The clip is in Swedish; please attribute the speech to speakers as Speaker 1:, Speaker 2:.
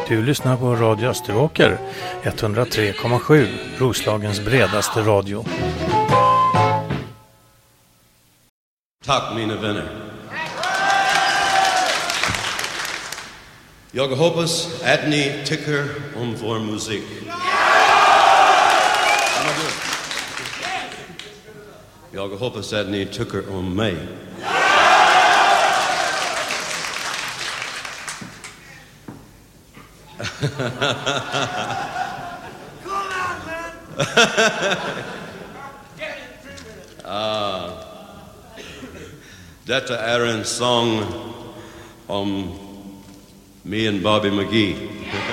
Speaker 1: Du lyssnar på Radio Österåker 103,7, Roslagens bredaste radio.
Speaker 2: Tack mina vänner. Jag hoppas att ni tycker om vår musik. Jag hoppas att ni tycker om mig. Detta är en sång om me and Bobby McGee.